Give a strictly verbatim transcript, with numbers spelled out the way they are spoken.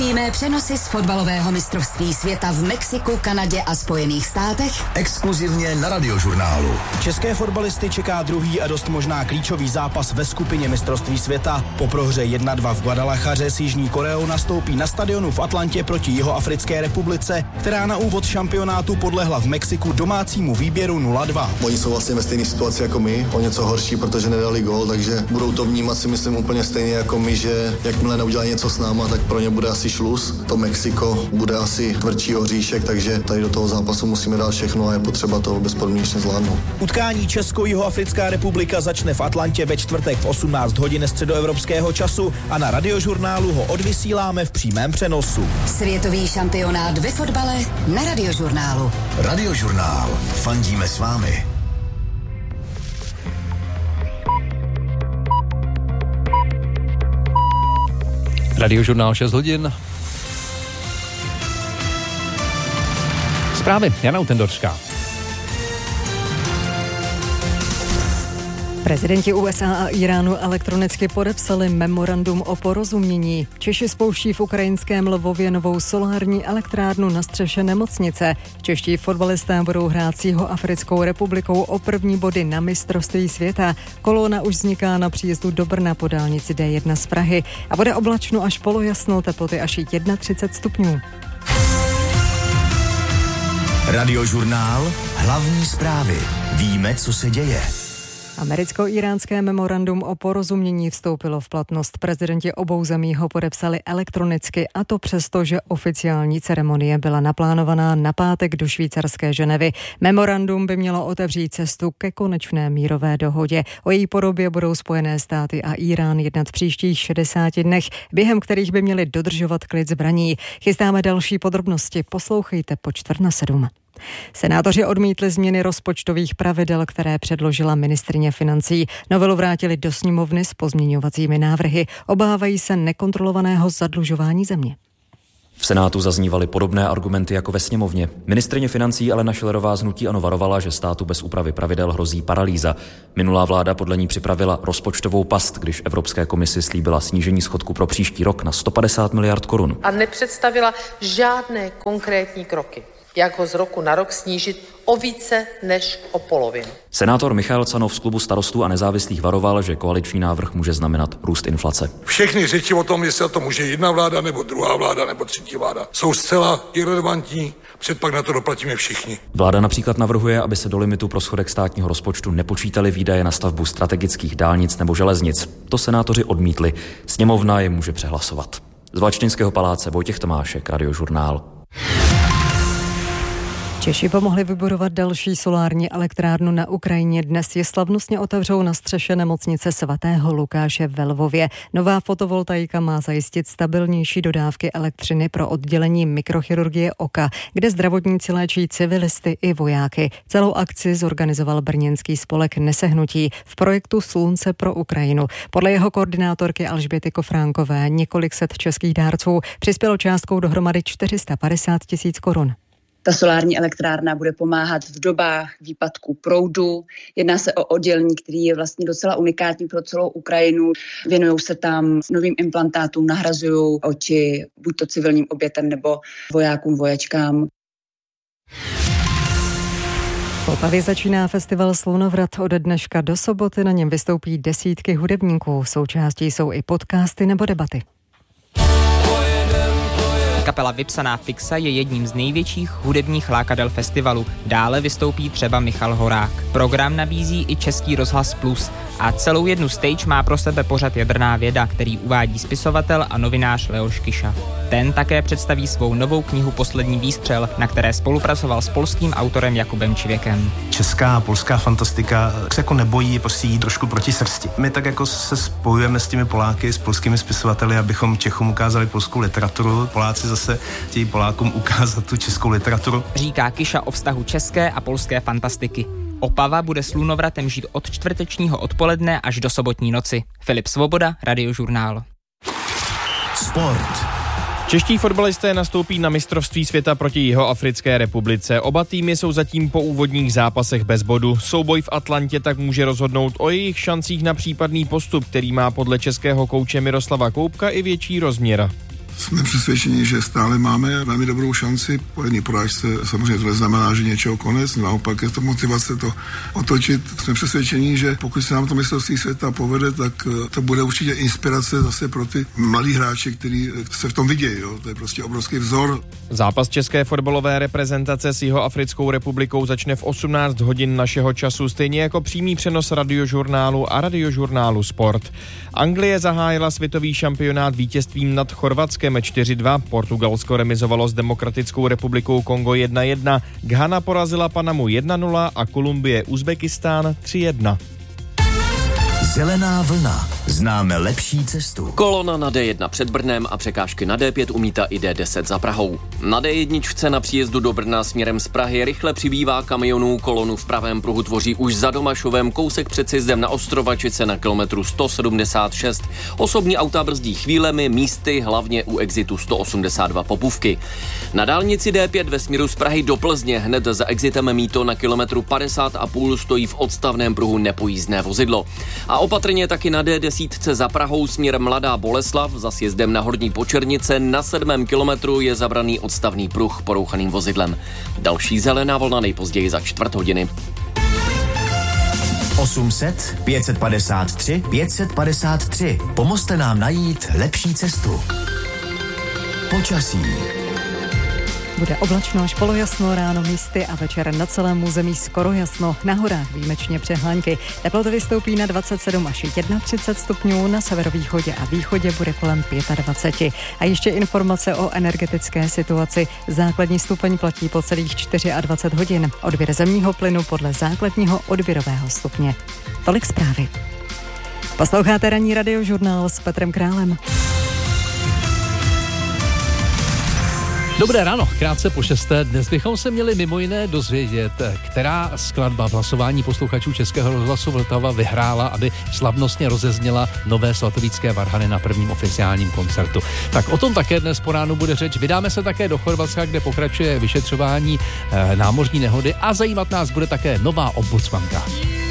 Přímé přenosy z fotbalového mistrovství světa v Mexiku, Kanadě a Spojených státech exkluzivně na Radiožurnálu. České fotbalisty čeká druhý a dost možná klíčový zápas ve skupině mistrovství světa. Po prohře jedna dva v Guadalajaře s Jižní Koreou nastoupí na stadionu v Atlantě proti Jihoafrické republice, která na úvod šampionátu podlehla v Mexiku domácímu výběru nula dva. Oni jsou vlastně ve stejné situaci jako my, o něco horší, protože nedali gól, takže budou to vnímat si myslím úplně stejně jako my, že jakmile neudělají něco s náma, tak pro ně bude asi šluz. To Mexiko bude asi tvrdší oříšek, takže tady do toho zápasu musíme dát všechno a je potřeba to bezpodmínečně zvládnout. Utkání Česko-Jihoafrická republika začne v Atlantě ve čtvrtek v osmnáct hodin středoevropského času a na Radiožurnálu ho odvysíláme v přímém přenosu. Světový šampionát ve fotbale na Radiožurnálu. Radiožurnál. Fandíme s vámi. Radiožurnál šest hodin. Zprávy Jana Utendorská. Prezidenti U S A a Iránu elektronicky podepsali memorandum o porozumění. Češi spouští v ukrajinském Lvově novou solární elektrárnu na střeše nemocnice. Čeští fotbalisté budou hrát s Jihoafrickou republikou o první body na mistrovství světa. Kolona už vzniká na příjezdu do Brna po dálnici D jedna z Prahy a bude oblačno až polojasno, teploty až třicet jedna stupňů. Radiožurnál. Hlavní zprávy. Víme, co se děje. Americko-iránské memorandum o porozumění vstoupilo v platnost. Prezidenti obou zemí ho podepsali elektronicky, a to přesto, že oficiální ceremonie byla naplánovaná na pátek do švýcarské Ženevy. Memorandum by mělo otevřít cestu ke konečné mírové dohodě. O její podobě budou Spojené státy a Irán jednat v příštích šedesáti dnech, během kterých by měli dodržovat klid zbraní. Chystáme další podrobnosti, poslouchejte po čtvrt na sedm. Senátoři odmítli změny rozpočtových pravidel, které předložila ministryně financí. Novelu vrátili do sněmovny s pozměňovacími návrhy. Obávají se nekontrolovaného zadlužování země. V Senátu zaznívaly podobné argumenty jako ve sněmovně. Ministryně financí Alena Schillerová z hnutí ANO varovala, že státu bez úpravy pravidel hrozí paralýza. Minulá vláda podle ní připravila rozpočtovou past, když Evropské komisi slíbila snížení schodku pro příští rok na sto padesát miliard korun. A nepředstavila žádné konkrétní kroky, jak ho z roku na rok snížit o více než o polovinu. Senátor Michael Canov z klubu Starostů a nezávislých varoval, že koaliční návrh může znamenat růst inflace. Všechny řeči o tom, jestli to může jedna vláda, nebo druhá vláda, nebo třetí vláda, jsou zcela irelevantní, předpak na to doplatíme všichni. Vláda například navrhuje, aby se do limitu pro schodek státního rozpočtu nepočítaly výdaje na stavbu strategických dálnic nebo železnic. To senátoři odmítli. Sněmovna je může přehlasovat. Z Valštejnského paláce Vojtěch Tomášek, Radiožurnál. Češi pomohli vybudovat další solární elektrárnu na Ukrajině. Dnes je slavnostně otevřou na střeše nemocnice svatého Lukáše ve Lvově. Nová fotovoltaika má zajistit stabilnější dodávky elektřiny pro oddělení mikrochirurgie oka, kde zdravotníci léčí civilisty i vojáky. Celou akci zorganizoval brněnský spolek Nesehnutí v projektu Slunce pro Ukrajinu. Podle jeho koordinátorky Alžběty Kofránkové několik set českých dárců přispělo částkou dohromady čtyři sta padesát tisíc korun. Ta solární elektrárna bude pomáhat v dobách výpadku proudu. Jedná se o oddělení, který je vlastně docela unikátní pro celou Ukrajinu. Věnují se tam novým implantátům, nahrazují oči buď to civilním obětem nebo vojákům, vojačkám. V Opavě začíná festival Slunovrat. Ode dneška do soboty na něm vystoupí desítky hudebníků. Součástí jsou i podcasty nebo debaty. Kapela Vypsaná fixa je jedním z největších hudebních lákadel festivalu. Dále vystoupí třeba Michal Horák. Program nabízí i Český rozhlas Plus a celou jednu stage má pro sebe pořad Jadrná věda, který uvádí spisovatel a novinář Leoš Kyša. Ten také představí svou novou knihu Poslední výstřel, na které spolupracoval s polským autorem Jakubem Čivěkem. Česká a polská fantastika se jako nebojí prostě jít trošku proti srsti. My tak jako se spojujeme s těmi Poláky, s polskými spisovateli, abychom Čechům ukázali polskou literaturu. Poláci zase chtějí Polákům ukázat tu českou literaturu. Říká Kyša o vztahu české a polské fantastiky. Opava bude s Lunovratem žít od čtvrtečního odpoledne až do sobotní noci. Filip Svoboda, Radiožurnál. Sport. Čeští fotbalisté nastoupí na mistrovství světa proti Jihoafrické republice. Oba týmy jsou zatím po úvodních zápasech bez bodu. Souboj v Atlantě tak může rozhodnout o jejich šancích na případný postup, který má podle českého kouče Miroslava Koubka i větší rozměr. Jsme přesvědčeni, že stále máme velmi dobrou šanci. Po jedné porážce samozřejmě to neznamená, že něčeho konec, naopak je to motivace to otočit. Jsme přesvědčeni, že pokud se nám to mistrovství světa povede, tak to bude určitě inspirace zase pro ty mladí hráči, kteří se v tom vidějí. Jo. To je prostě obrovský vzor. Zápas české fotbalové reprezentace s Jihoafrickou republikou začne v osmnáct hodin našeho času, stejně jako přímý přenos Radiožurnálu a Radiožurnálu Sport. Anglie zahájila světový šampionát vítězstvím nad Chorvatskem čtyři dva, Portugalsko remizovalo s Demokratickou republikou Kongo jedna jedna, Ghana porazila Panamu jedna nula a Kolumbie Uzbekistán tři jedna. Zelená vlna. Známe lepší cestu. Kolona na dé jedna před Brnem a překážky na dé pět umítá i dé deset za Prahou. Na dé jedna na příjezdu do Brna směrem z Prahy rychle přibývá kamionů, kolonu v pravém pruhu tvoří už za Domašovem, kousek před sjezdem na Ostrovačice na kilometru sto sedmdesát šest. Osobní auta brzdí chvílemi, místy, hlavně u exitu sto osmdesát dva Popůvky. Na dálnici dé pět ve směru z Prahy do Plzně hned za exitem Mýto na kilometru padesát a půl stojí v odstavném pruhu nepojízdné vozidlo. A opatrně taky na dé deset za Prahou směr Mladá Boleslav za sjezdem na Horní Počernice na sedmém kilometru je zabraný odstavný pruh porouchaným vozidlem. Další zelená vlna nejpozději za čtvrt hodiny. osm set, pět set padesát tři, pět set padesát tři. Pomozte nám najít lepší cestu. Počasí. Bude oblačno až polojasno, ráno místy a večer na celém území skoro jasno. Na horách výjimečně přehánky. Teplota vystoupí na dvacet sedm až třicet jedna stupňů, na severovýchodě a východě bude kolem dvacet pět. A ještě informace o energetické situaci. Základní stupeň platí po celých dvacet čtyři hodin. Odběr zemního plynu podle základního odběrového stupně. Tolik zprávy. Posloucháte ranní Radiožurnál s Petrem Králem. Dobré ráno, krátce po šesté. Dnes bychom se měli mimo jiné dozvědět, která skladba v hlasování posluchačů Českého rozhlasu Vltava vyhrála, aby slavnostně rozezněla nové svatovícké varhany na prvním oficiálním koncertu. Tak o tom také dnes po ránu bude řeč. Vydáme se také do Chorvatska, kde pokračuje vyšetřování e, námořní nehody a zajímat nás bude také nová ombudsmanka.